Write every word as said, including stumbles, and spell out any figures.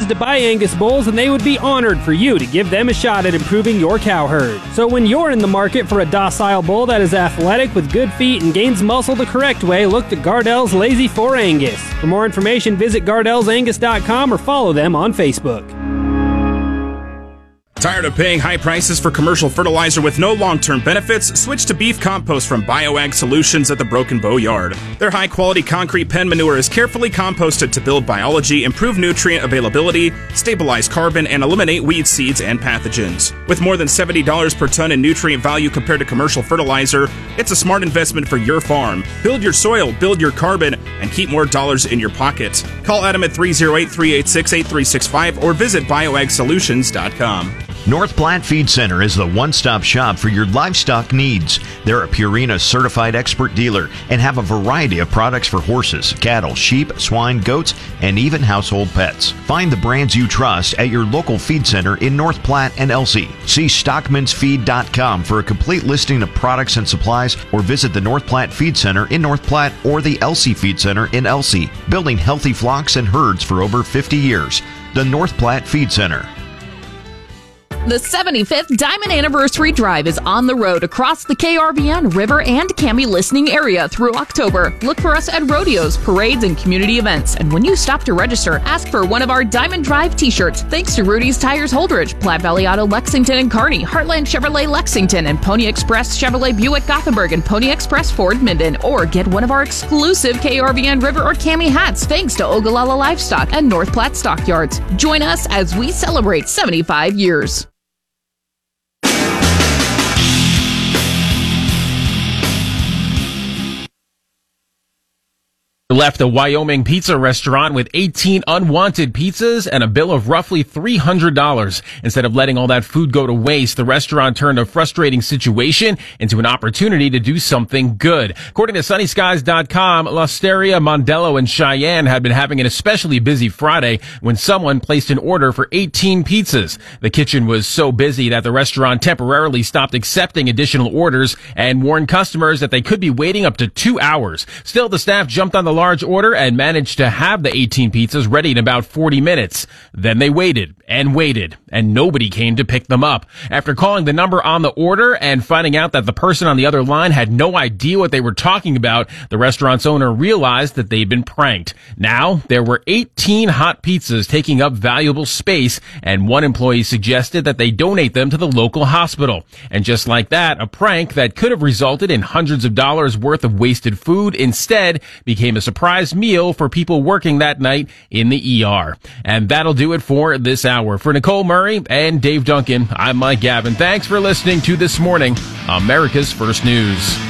to buy Angus bulls, and they would be honored for you to give them a shot at improving your cow herd. So when you're in the market for a docile bull that is athletic with good feet and gains muscle the correct way, look to Gardell's Lazy four Angus. For more information, visit gardells angus dot com or follow them on Facebook. Tired of paying high prices for commercial fertilizer with no long-term benefits? Switch to beef compost from BioAg Solutions at the Broken Bow Yard. Their high-quality concrete pen manure is carefully composted to build biology, improve nutrient availability, stabilize carbon, and eliminate weed seeds and pathogens. With more than seventy dollars per ton in nutrient value compared to commercial fertilizer, it's a smart investment for your farm. Build your soil, build your carbon, and keep more dollars in your pocket. Call Adam at three oh eight, three eight six, eight three six five or visit bioag solutions dot com. North Platte Feed Center is the one-stop shop for your livestock needs. They're a Purina certified expert dealer and have a variety of products for horses, cattle, sheep, swine, goats, and even household pets. Find the brands you trust at your local feed center in North Platte and Elsie. See stockmans feed dot com for a complete listing of products and supplies, or visit the North Platte Feed Center in North Platte or the Elsie Feed Center in Elsie, building healthy flocks and herds for over fifty years. The North Platte Feed Center. The seventy-fifth Diamond Anniversary Drive is on the road across the K R V N, River, and Cami listening area through October. Look for us at rodeos, parades, and community events. And when you stop to register, ask for one of our Diamond Drive t-shirts. Thanks to Rudy's Tires Holdridge, Platte Valley Auto Lexington and Kearney, Heartland Chevrolet Lexington, and Pony Express Chevrolet Buick Gothenburg, and Pony Express Ford Minden. Or get one of our exclusive K R V N, River, or Cami hats thanks to Ogallala Livestock and North Platte Stockyards. Join us as we celebrate seventy-five years. Left a Wyoming pizza restaurant with eighteen unwanted pizzas and a bill of roughly three hundred dollars. Instead of letting all that food go to waste, the restaurant turned a frustrating situation into an opportunity to do something good. According to sunny skies dot com, L'Osteria, Mondello, and Cheyenne had been having an especially busy Friday when someone placed an order for eighteen pizzas. The kitchen was so busy that the restaurant temporarily stopped accepting additional orders and warned customers that they could be waiting up to two hours. Still, the staff jumped on the large order and managed to have the eighteen pizzas ready in about forty minutes. Then they waited and waited, and nobody came to pick them up. After calling the number on the order and finding out that the person on the other line had no idea what they were talking about, the restaurant's owner realized that they'd been pranked. Now, there were eighteen hot pizzas taking up valuable space, and one employee suggested that they donate them to the local hospital. And just like that, a prank that could have resulted in hundreds of dollars worth of wasted food instead became a surprise meal for people working that night in the E R. And that'll do it for this hour. For Nicole Murray and Dave Duncan, I'm Mike Gavin. Thanks for listening to This Morning, America's First News.